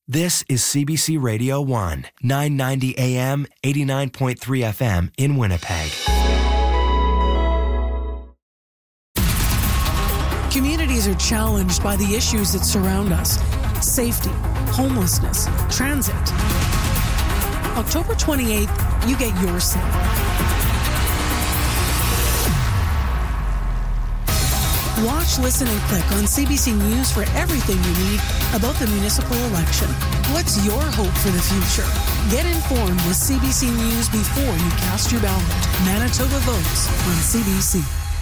This is CBC Radio 1, 990 AM, 89.3 FM in Winnipeg. Communities are challenged by the issues that surround us. Safety, homelessness, transit. October 28th, you get your say. Watch, listen, and click on CBC News for everything you need about the municipal election. What's your hope for the future? Get informed with CBC News before you cast your ballot. Manitoba votes on CBC.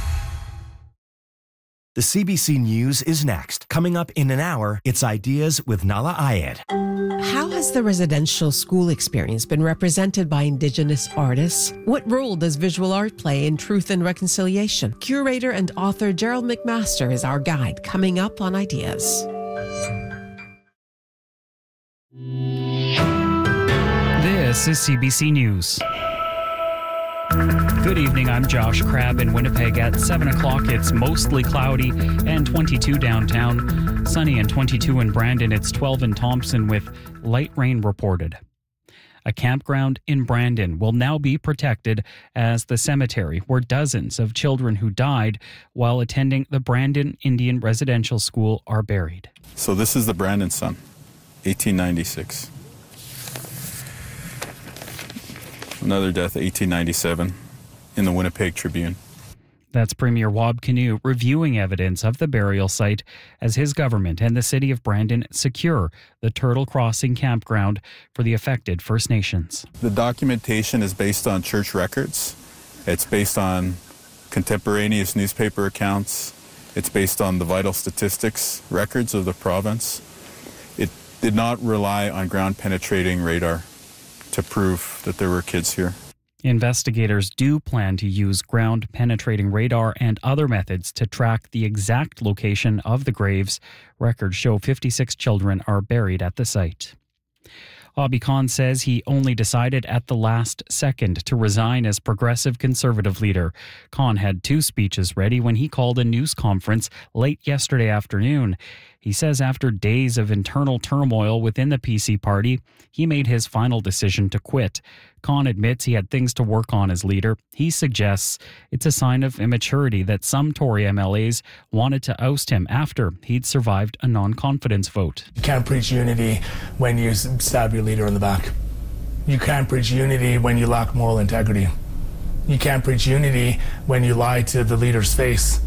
The CBC News is next. Coming up in an hour, it's Ideas with Nala Ayed. How has the residential school experience been represented by Indigenous artists? What role does visual art play in truth and reconciliation? Curator and author Gerald McMaster is our guide, coming up on Ideas. This is CBC News. Good evening, I'm Josh Crabb in Winnipeg. At 7 o'clock, it's mostly cloudy and 22 downtown. Sunny and 22 in Brandon. It's 12 in Thompson with light rain reported. A campground in Brandon will now be protected as the cemetery where dozens of children who died while attending the Brandon Indian Residential School are buried. So this is the Brandon Sun, 1896. Another death, 1897, in the Winnipeg Tribune. That's Premier Wab Kinew reviewing evidence of the burial site as his government and the city of Brandon secure the Turtle Crossing campground for the affected First Nations. The documentation is based on church records. It's based on contemporaneous newspaper accounts. It's based on the vital statistics records of the province. It did not rely on ground-penetrating radar to prove that there were kids here. Investigators do plan to use ground-penetrating radar and other methods to track the exact location of the graves. Records show 56 children are buried at the site. Abhi Khan says he only decided at the last second to resign as Progressive Conservative leader. Khan had two speeches ready when he called a news conference late yesterday afternoon. He says after days of internal turmoil within the PC party, he made his final decision to quit. Khan admits he had things to work on as leader. He suggests it's a sign of immaturity that some Tory MLAs wanted to oust him after he'd survived a non-confidence vote. You can't preach unity when you stab your leader in the back. You can't preach unity when you lack moral integrity. You can't preach unity when you lie to the leader's face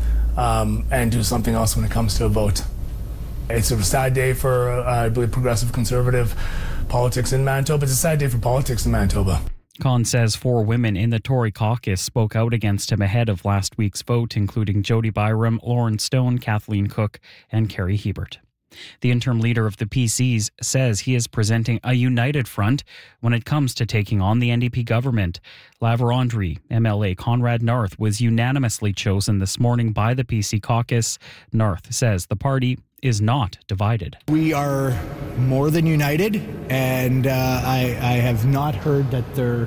and do something else when it comes to a vote. It's a sad day for, I believe, Progressive Conservative politics in Manitoba. It's a sad day for politics in Manitoba. Khan says 4 women in the Tory caucus spoke out against him ahead of last week's vote, including Jody Byram, Lauren Stone, Kathleen Cook, and Carrie Hebert. The interim leader of the PCs says he is presenting a united front when it comes to taking on the NDP government. La-Vérendrye MLA Conrad North was unanimously chosen this morning by the PC caucus. North says the party is not divided. We are more than united, and I have not heard that there